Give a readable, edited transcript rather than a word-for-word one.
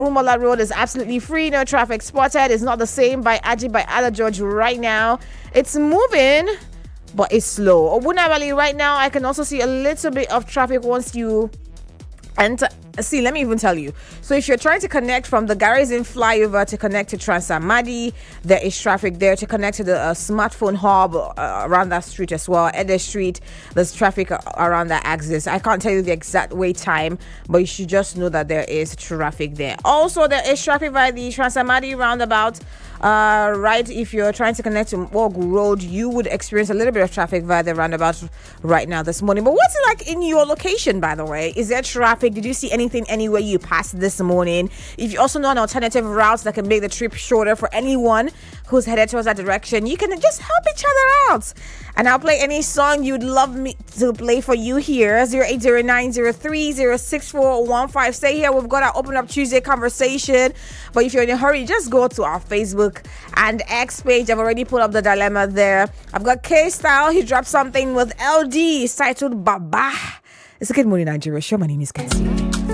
Rumola Road is absolutely free, no traffic spotted. It's not the same by Aji by Ada George right now. It's moving, but it's slow. Obuna Valley right now, I can also see a little bit of traffic once you enter. See, let me even tell you. So if you're trying to connect from the Garrison flyover to connect to Transamadi, there is traffic there. To connect to the smartphone hub around that street as well, Ede Street, there's traffic around that axis. I can't tell you the exact wait time, but you should just know that there is traffic there. Also, there is traffic by the Transamadi roundabout. Right, if you're trying to connect to Mogu Road, you would experience a little bit of traffic via the roundabout right now this morning. But what's it like in your location, by the way? Is there traffic? Did you see anything anywhere you passed this morning? If you also know an alternative route that can make the trip shorter for anyone who's headed towards that direction, you can just help each other out. And I'll play any song you'd love me to play for you here. 080903064115. Stay here. We've got our Open Up Tuesday conversation. But if you're in a hurry, just go to our Facebook and X page. I've already put up the dilemma there. I've got K-Style. He dropped something with LD. It's titled Baba. It's a Good Morning Nigeria show. My name is Kenzie.